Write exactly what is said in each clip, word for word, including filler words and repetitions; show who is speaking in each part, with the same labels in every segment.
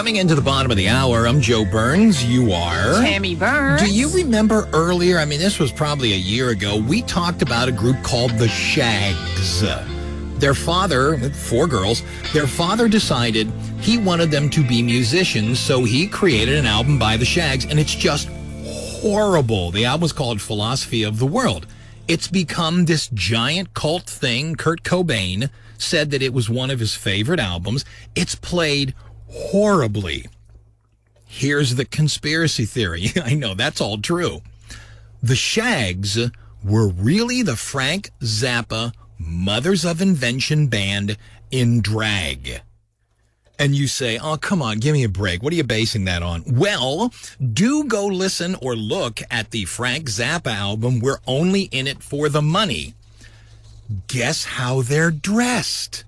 Speaker 1: Coming into the bottom of the hour, I'm Joe Burns. You are?
Speaker 2: Tammy Burns.
Speaker 1: Do you remember earlier, I mean, this was probably a year ago, we talked about a group called the Shags. Their father, four girls, their father decided he wanted them to be musicians, so he created an album by the Shags, and it's just horrible. The album was called Philosophy of the World. It's become this giant cult thing. Kurt Cobain said that it was one of his favorite albums. It's played horribly. Here's the conspiracy theory. I know, that's all true. The Shags were really the Frank Zappa Mothers of Invention band in drag. And you say, oh, come on, give me a break. What are you basing that on? Well, do go listen or look at the Frank Zappa album. We're only in it for the money. Guess how they're dressed?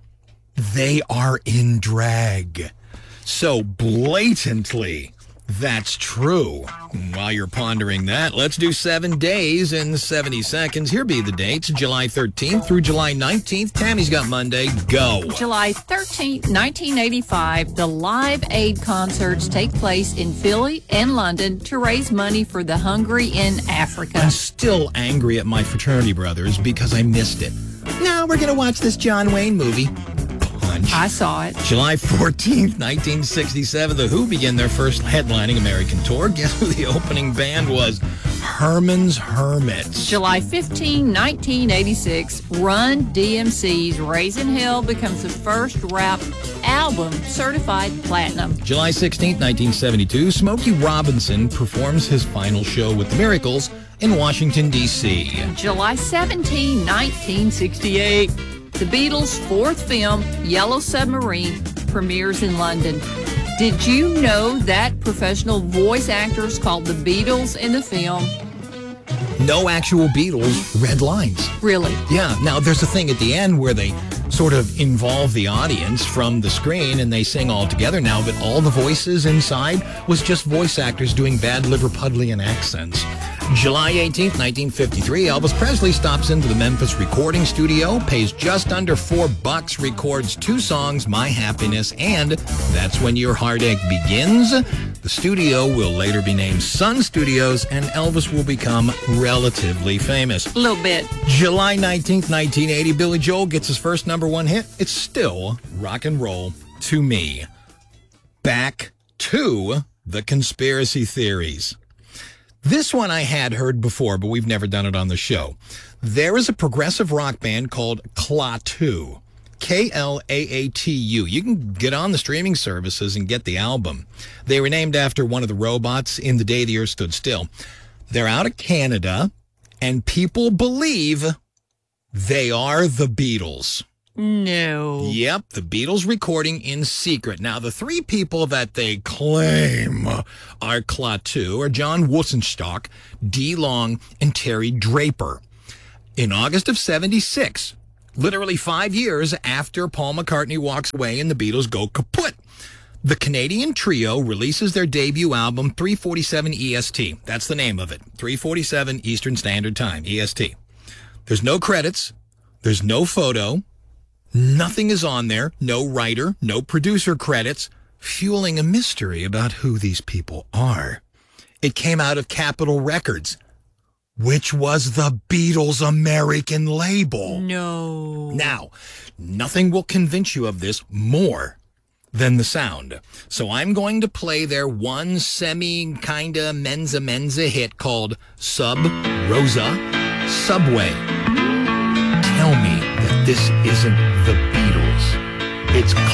Speaker 1: They are in drag. So blatantly, that's true. While you're pondering that, let's do seven days in seventy seconds. Here be the dates, July thirteenth through July nineteenth. Tammy's got Monday. Go.
Speaker 2: July thirteenth, nineteen eighty-five, the Live Aid concerts take place in Philly and London to raise money for the hungry in Africa.
Speaker 1: I'm still angry at my fraternity brothers because I missed it. Now we're going to watch this John Wayne movie. Punch.
Speaker 2: I saw it.
Speaker 1: July fourteenth, nineteen sixty-seven, The Who began their first headlining American tour. Guess who the opening band was? Herman's Hermits.
Speaker 2: July fifteenth, nineteen eighty-six, Run D M C's Raising Hell becomes the first rap album certified platinum.
Speaker 1: July sixteenth, nineteen seventy-two, Smokey Robinson performs his final show with the Miracles in Washington, D C
Speaker 2: July seventeenth, nineteen sixty-eight, the Beatles' fourth film, Yellow Submarine, premieres in London. Did you know that professional voice actors called the Beatles in the film?
Speaker 1: No actual Beatles read lines.
Speaker 2: Really?
Speaker 1: Yeah. Now, there's a thing at the end where they sort of involve the audience from the screen and they sing all together now, but all the voices inside was just voice actors doing bad Liverpudlian accents. July eighteenth, nineteen fifty-three, Elvis Presley stops into the Memphis recording studio, pays just under four bucks, records two songs, My Happiness and That's When Your Heartache Begins. The studio will later be named Sun Studios, and Elvis will become relatively famous.
Speaker 2: A little bit.
Speaker 1: July nineteenth, nineteen eighty, Billy Joel gets his first number one hit. It's still rock and roll to me. Back to the conspiracy theories. This one I had heard before, but we've never done it on the show. There is a progressive rock band called Klaatu. K L A A T U. You can get on the streaming services and get the album. They were named after one of the robots in The Day the Earth Stood Still. They're out of Canada, and people believe they are the Beatles.
Speaker 2: No.
Speaker 1: Yep, the Beatles recording in secret. Now, the three people that they claim are Klaatu are John Wussenstock, Dee Long, and Terry Draper. In August of seventy-six, literally five years after Paul McCartney walks away and the Beatles go kaput, the Canadian trio releases their debut album, three forty-seven E S T. That's the name of it, three forty-seven Eastern Standard Time, E S T. There's no credits. There's no photo. Nothing is on there. No writer, no producer credits, fueling a mystery about who these people are. It came out of Capitol Records, which was the Beatles' American label.
Speaker 2: No.
Speaker 1: Now, nothing will convince you of this more than the sound. So I'm going to play their one semi-kinda menza-menza hit called Sub Rosa Subway. Tell me that this isn't the Beatles. It's